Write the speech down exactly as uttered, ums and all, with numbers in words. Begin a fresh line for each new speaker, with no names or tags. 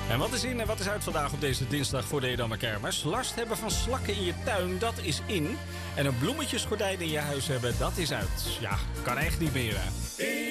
En wat is in en wat is uit vandaag op deze dinsdag voor de Edammer Kermis? Last hebben van slakken in je tuin, dat is in. En een bloemetjesgordijn in je huis hebben, dat is uit. Ja, kan echt niet meer. Hè?